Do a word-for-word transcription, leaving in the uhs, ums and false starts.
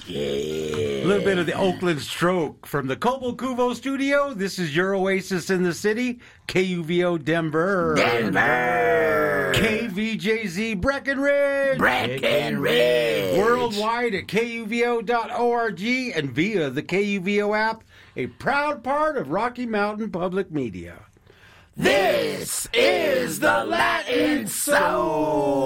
A little bit of the Oakland stroke from the Cobo Cuvo studio. This is your oasis in the city, K U V O Denver. Denver. K V J Z Breckenridge. Breckenridge. Worldwide at K U V O dot org and via the K U V O app, a proud part of Rocky Mountain Public Media. This is the Latin Soul.